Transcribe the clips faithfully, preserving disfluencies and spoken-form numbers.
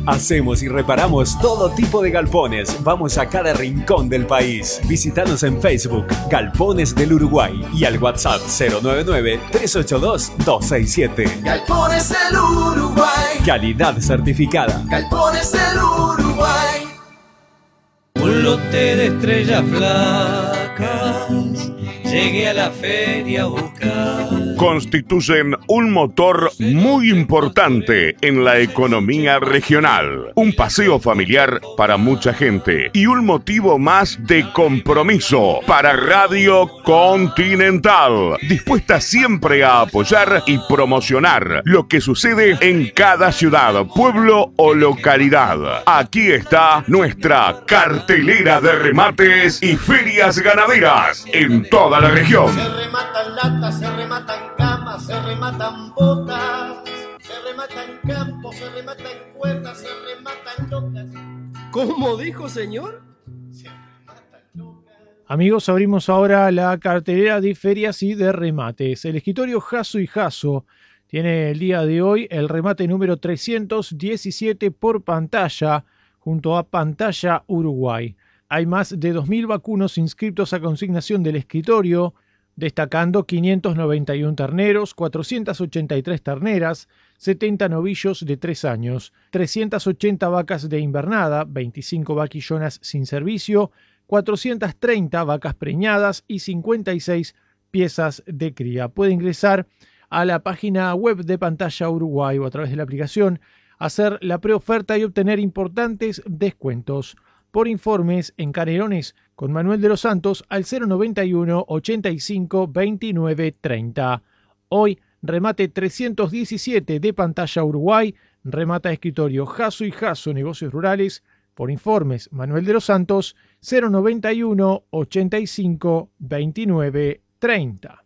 Hacemos y reparamos todo tipo de galpones. Vamos a cada rincón del país. Visítanos en Facebook, Galpones del Uruguay, y al WhatsApp cero nueve nueve, tres ocho dos, dos seis siete. Galpones del Uruguay. Calidad certificada. Galpones del Uruguay. Un lote de estrellas flacas, llegué a la feria a buscar. Constituyen un motor muy importante en la economía regional, un paseo familiar para mucha gente y un motivo más de compromiso para Radio Continental, dispuesta siempre a apoyar y promocionar lo que sucede en cada ciudad, pueblo o localidad. Aquí está nuestra cartelera de remates y ferias ganaderas en toda la región. Se rematan latas, se rematan camas, se rematan botas, se rematan campos, se rematan cuerdas, se rematan locas. ¿Cómo dijo, señor? Se rematan locas. Amigos, abrimos ahora la cartelera de ferias y de remates. El escritorio Jasso y Jasso tiene el día de hoy el remate número trescientos diecisiete por Pantalla, junto a Pantalla Uruguay. Hay más de dos mil vacunos inscritos a consignación del escritorio, destacando quinientos noventa y uno terneros, cuatrocientas ochenta y tres terneras, setenta novillos de tres años, trescientas ochenta vacas de invernada, veinticinco vaquillonas sin servicio, cuatrocientas treinta vacas preñadas y cincuenta y seis piezas de cría. Puede ingresar a la página web de Pantalla Uruguay o a través de la aplicación, hacer la preoferta y obtener importantes descuentos. Por informes en Canelones con Manuel de los Santos al cero noventa y uno, ochenta y cinco, veintinueve, treinta. Hoy, remate trescientos diecisiete de Pantalla Uruguay, remata escritorio Jasso y Jasso Negocios Rurales. Por informes, Manuel de los Santos, cero noventa y uno, ochenta y cinco, veintinueve, treinta.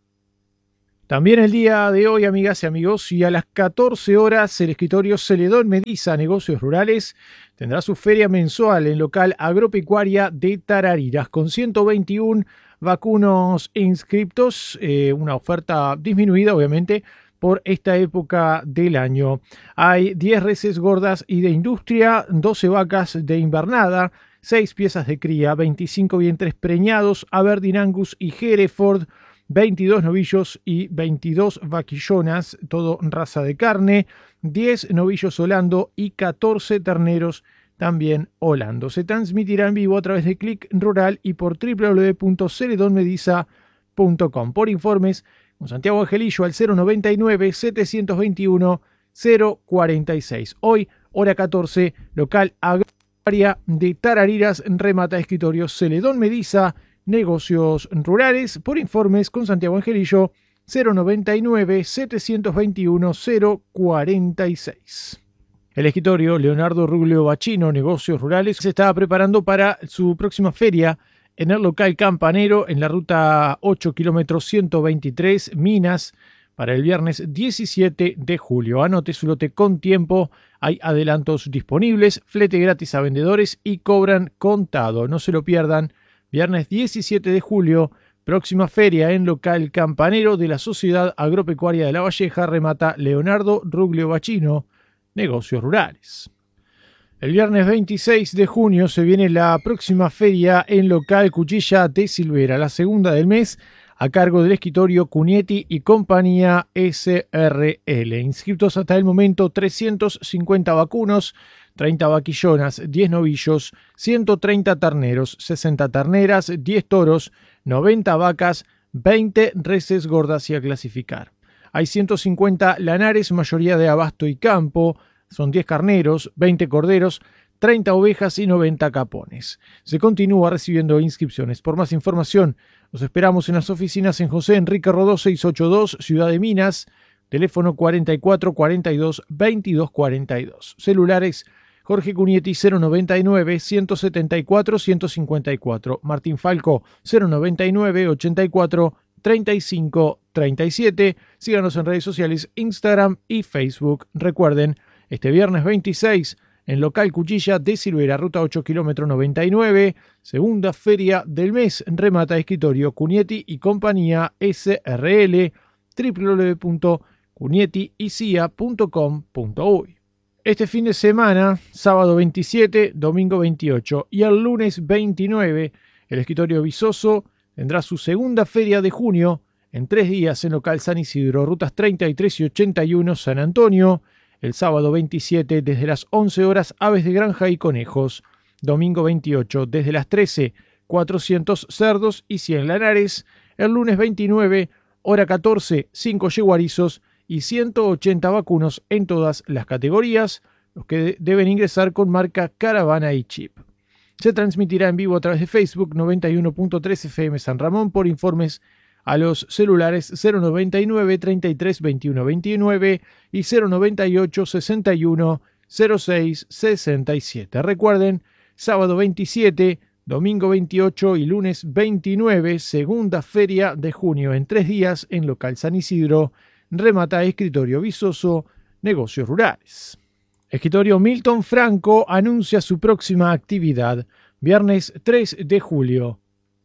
También el día de hoy, amigas y amigos, y a las catorce horas, el escritorio Celedón Mediza Negocios Rurales tendrá su feria mensual en local agropecuaria de Tarariras, con ciento veintiún vacunos inscriptos, eh, una oferta disminuida, obviamente, por esta época del año. Hay diez reses gordas y de industria, doce vacas de invernada, seis piezas de cría, veinticinco vientres preñados, Aberdeen Angus y Hereford, veintidós novillos y veintidós vaquillonas, todo raza de carne, diez novillos holando y catorce terneros también holando. Se transmitirá en vivo a través de Click Rural y por doble u doble u doble u punto celedon mediza punto com. Por informes, con Santiago Angelillo al cero noventa y nueve, setecientos veintiuno, cero cuarenta y seis. Hoy, hora catorce, local agropecuaria de Tarariras, remata escritorio Celedón Mediza Negocios Rurales. Por informes con Santiago Angelillo, cero noventa y nueve, setecientos veintiuno, cero cuarenta y seis. El escritorio Leonardo Ruglio Bachino Negocios Rurales se está preparando para su próxima feria en el local Campanero en la ruta ocho, kilómetro ciento veintitrés, Minas, para el viernes diecisiete de julio. Anote su lote con tiempo, hay adelantos disponibles, flete gratis a vendedores y cobran contado. No se lo pierdan. Viernes diecisiete de julio, próxima feria en local Campanero de la Sociedad Agropecuaria de La Valleja, remata Leonardo Ruglio Bachino, Negocios Rurales. El viernes veintiséis de junio se viene la próxima feria en local Cuchilla de Silvera, la segunda del mes, a cargo del escritorio Cunietti y Compañía S R L. Inscritos hasta el momento trescientos cincuenta vacunos, treinta vaquillonas, diez novillos, ciento treinta terneros, sesenta terneras, diez toros, noventa vacas, veinte reses gordas y a clasificar. Hay ciento cincuenta lanares, mayoría de abasto y campo, son diez carneros, veinte corderos, treinta ovejas y noventa capones. Se continúa recibiendo inscripciones. Por más información, los esperamos en las oficinas en José Enrique Rodó seiscientos ochenta y dos, Ciudad de Minas, teléfono cuarenta y cuatro, cuarenta y dos, veintidós cuarenta y dos. Celulares Jorge Cunietti cero noventa y nueve, ciento setenta y cuatro, ciento cincuenta y cuatro. Martín Falco cero noventa y nueve, ochenta y cuatro, treinta y cinco, treinta y siete. Síganos en redes sociales, Instagram y Facebook. Recuerden, este viernes veintiséis, en local Cuchilla de Silvera, ruta ocho, kilómetro noventa y nueve, segunda feria del mes, remata escritorio Cunietti y Compañía S R L, doble u doble u doble u punto cunietti y c i a punto com punto uy. Este fin de semana, sábado veintisiete, domingo veintiocho y el lunes veintinueve, el Escritorio Visoso tendrá su segunda feria de junio en tres días en local San Isidro, rutas treinta y tres y ochenta y uno San Antonio. El sábado veintisiete desde las once horas aves de granja y conejos. Domingo veintiocho desde las trece, cuatrocientos cerdos y cien lanares. El lunes veintinueve, hora catorce, cinco yeguarizos y ciento ochenta vacunos en todas las categorías, los que deben ingresar con marca Caravana y Chip. Se transmitirá en vivo a través de Facebook noventa y uno punto tres F M San Ramón. Por informes a los celulares cero noventa y nueve, treinta y tres, veintiuno veintinueve y cero noventa y ocho, sesenta y uno, cero seis, sesenta y siete. Recuerden, sábado veintisiete, domingo veintiocho y lunes veintinueve, segunda feria de junio en tres días en local San Isidro. Remata Escritorio Visoso, Negocios Rurales. Escritorio Milton Franco anuncia su próxima actividad, viernes tres de julio.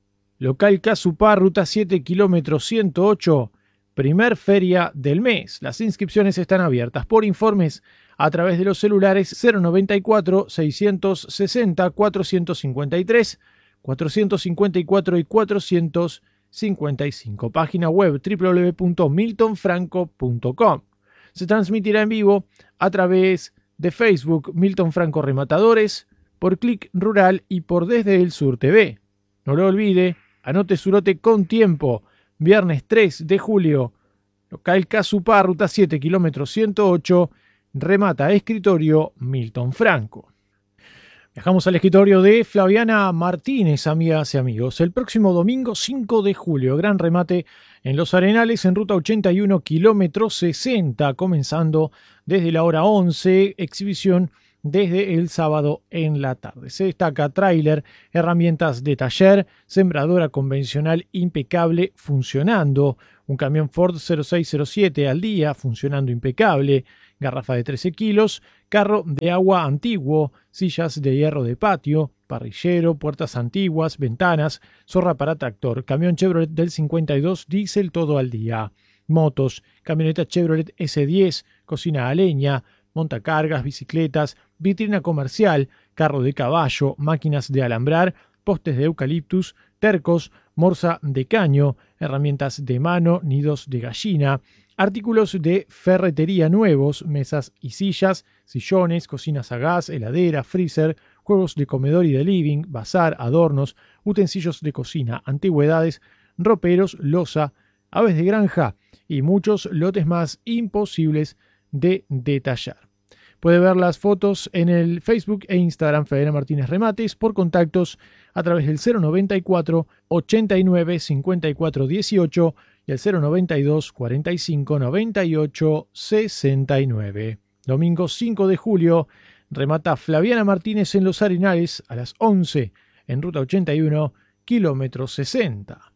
Local Casupá, ruta siete, kilómetro ciento ocho, primer feria del mes. Las inscripciones están abiertas. Por informes a través de los celulares cero noventa y cuatro, seiscientos sesenta, cuatrocientos cincuenta y tres, cuatrocientos cincuenta y cuatro y cuatrocientos cincuenta y cinco. Página web doble u doble u doble u punto milton franco punto com. Se transmitirá en vivo a través de Facebook Milton Franco Rematadores, por Clic Rural y por Desde el Sur T V. No lo olvide, anote su lote con tiempo. Viernes tres de julio, local Casupá, ruta siete, kilómetro ciento ocho, remata Escritorio Milton Franco. Viajamos al escritorio de Flaviana Martínez, amigas y amigos. El próximo domingo cinco de julio, gran remate en Los Arenales en ruta ochenta y uno, kilómetro sesenta, comenzando desde la hora once, exhibición desde el sábado en la tarde. Se destaca tráiler, herramientas de taller, sembradora convencional impecable funcionando, un camión Ford cero seis cero siete al día funcionando impecable, garrafa de trece kilos, carro de agua antiguo, sillas de hierro de patio, parrillero, puertas antiguas, ventanas, zorra para tractor, camión Chevrolet del cincuenta y dos, diésel todo al día, motos, camioneta Chevrolet ese diez, cocina a leña, montacargas, bicicletas, vitrina comercial, carro de caballo, máquinas de alambrar, postes de eucaliptus, tercos, morsa de caño, herramientas de mano, nidos de gallina, artículos de ferretería nuevos, mesas y sillas, sillones, cocinas a gas, heladera, freezer, juegos de comedor y de living, bazar, adornos, utensilios de cocina, antigüedades, roperos, loza, aves de granja y muchos lotes más imposibles de detallar. Puede ver las fotos en el Facebook e Instagram Flaviana Martínez Remates, por contactos a través del cero noventa y cuatro, ochenta y nueve, cincuenta y cuatro dieciocho y el cero noventa y dos, cuarenta y cinco, noventa y ocho, sesenta y nueve. Domingo cinco de julio, remata Flaviana Martínez en Los Arenales a las once en ruta ochenta y uno, kilómetro sesenta.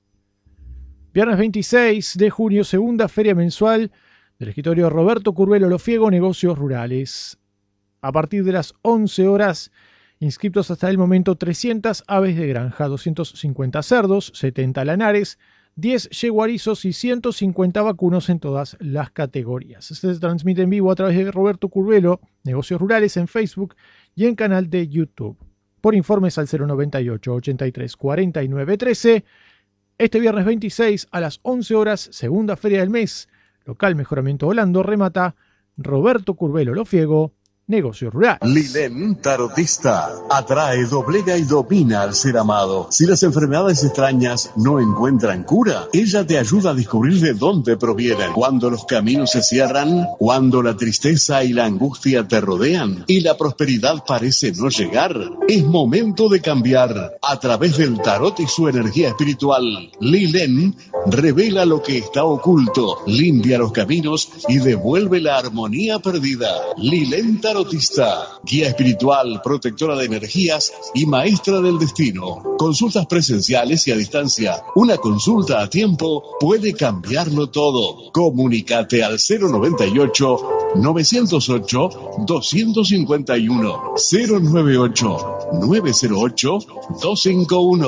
Viernes veintiséis de junio, segunda feria mensual del escritorio Roberto Curbelo Lofiego, Negocios Rurales. A partir de las once horas, inscriptos hasta el momento trescientas aves de granja, doscientos cincuenta cerdos, setenta lanares, diez yeguarizos y ciento cincuenta vacunos en todas las categorías. Se transmite en vivo a través de Roberto Curbelo, Negocios Rurales, en Facebook y en canal de YouTube. Por informes al cero noventa y ocho, ochenta y tres, cuarenta y nueve, trece. Este viernes veintiséis a las once horas, segunda feria del mes, local Mejoramiento Holando, remata Roberto Curbelo Lofiego, Negocios Rurales. Lilén Tarotista atrae, doblega y domina al ser amado. Si las enfermedades extrañas no encuentran cura, ella te ayuda a descubrir de dónde provienen. Cuando los caminos se cierran, cuando la tristeza y la angustia te rodean y la prosperidad parece no llegar, es momento de cambiar. A través del tarot y su energía espiritual, Lilén revela lo que está oculto, limpia los caminos y devuelve la armonía perdida. Lilén Tarotista, guía espiritual, protectora de energías y maestra del destino. Consultas presenciales y a distancia. Una consulta a tiempo puede cambiarlo todo. Comunícate al cero noventa y ocho, novecientos ocho, doscientos cincuenta y uno, cero noventa y ocho, novecientos ocho, doscientos cincuenta y uno.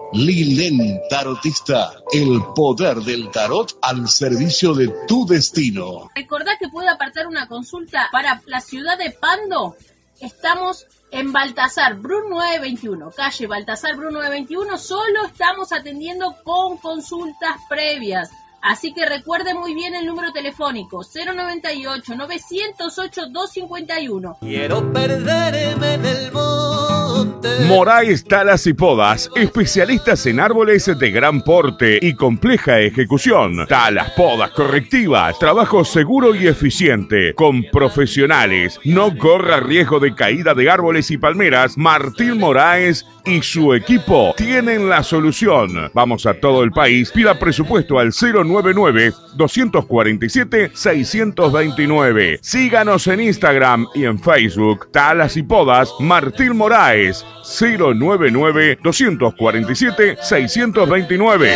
Lilén Tarotista, el poder del tarot al servicio de tu destino. Recordá que puede apartar una consulta para la ciudad de Pando. Estamos en Baltasar Bru nueve veintiuno, calle Baltasar Bru nueve veintiuno. Solo estamos atendiendo con consultas previas. Así que recuerde muy bien el número telefónico cero noventa y ocho, novecientos ocho, doscientos cincuenta y uno. Quiero perderme en el monte. Moraes Talas y Podas, especialistas en árboles de gran porte y compleja ejecución. Talas, podas correctivas, trabajo seguro y eficiente, con profesionales. No corra riesgo de caída de árboles y palmeras. Martín Moraes y su equipo tienen la solución. Vamos a todo el país. Pida presupuesto al cero nueve nueve, dos cuatro siete, seis dos nueve. Síganos en Instagram y en Facebook. Talas y Podas Martín Moraes. cero nueve nueve, dos cuatro siete, seis dos nueve.